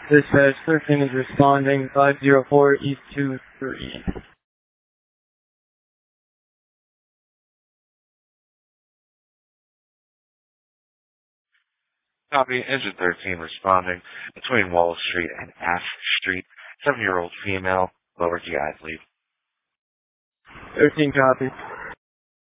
Dispatch 13 is responding, 504 East 23. Copy. Engine 13 responding between Wall Street and Ash Street. 7-year-old female, lower GI, please. 13 copy.